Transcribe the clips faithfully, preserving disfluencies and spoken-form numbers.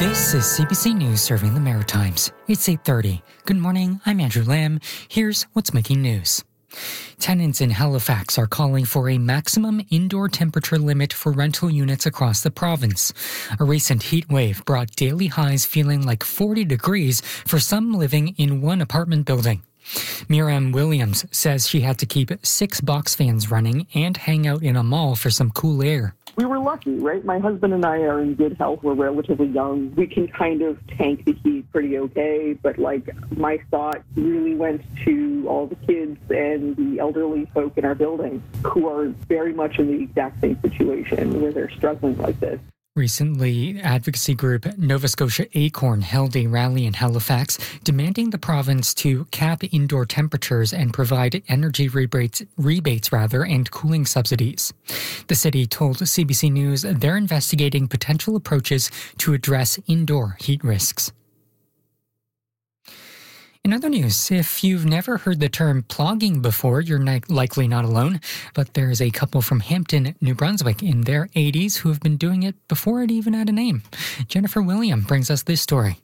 This is C B C News serving the Maritimes. It's eight thirty. Good morning, I'm Andrew Lamb. Here's what's making news. Tenants in Halifax are calling for a maximum indoor temperature limit for rental units across the province. A recent heat wave brought daily highs feeling like forty degrees for some living in one apartment building. Miriam Williams says she had to keep six box fans running and hang out in a mall for some cool air. We were lucky, right? My husband and I are in good health. We're relatively young. We can kind of tank the heat pretty okay, but like my thought really went to all the kids and the elderly folk in our building who are very much in the exact same situation where they're struggling like this. Recently, advocacy group Nova Scotia Acorn held a rally in Halifax demanding the province to cap indoor temperatures and provide energy rebates, rebates rather, and cooling subsidies. The city told C B C News they're investigating potential approaches to address indoor heat risks. In other news, if you've never heard the term plogging before, you're ni- likely not alone. But there's a couple from Hampton, New Brunswick in their eighties who have been doing it before it even had a name. Jennifer William brings us this story.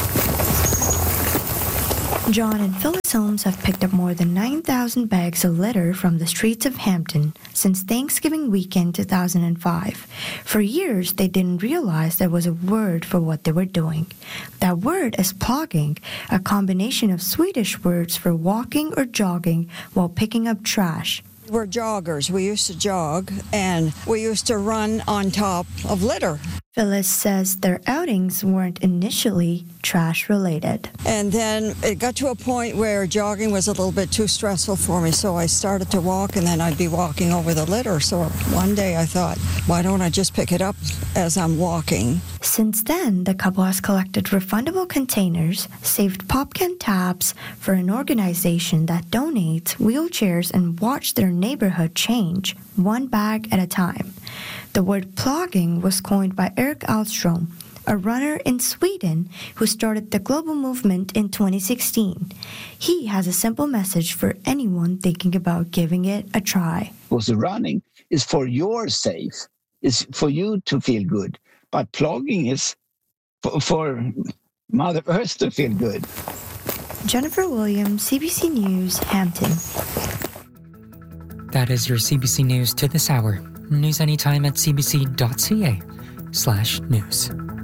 John and Phyllis Holmes have picked up more than nine thousand bags of litter from the streets of Hampton since Thanksgiving weekend two thousand five. For years, they didn't realize there was a word for what they were doing. That word is plogging, a combination of Swedish words for walking or jogging while picking up trash. We're joggers. We used to jog, and we used to run on top of litter. Phyllis says their outings weren't initially trash-related. And then it got to a point where jogging was a little bit too stressful for me, so I started to walk, and then I'd be walking over the litter. So one day I thought, why don't I just pick it up as I'm walking? Since then, the couple has collected refundable containers, saved popcorn tabs for an organization that donates wheelchairs, and watched their neighborhood change, one bag at a time. The word plogging was coined by Eric Alstrom, a runner in Sweden who started the global movement in twenty sixteen. He has a simple message for anyone thinking about giving it a try. Because the running is for your safe, it's for you to feel good. But plogging is for, for Mother Earth to feel good. Jennifer Williams, C B C News, Hampton. That is your C B C News to this hour. News anytime at cbc.ca slash news.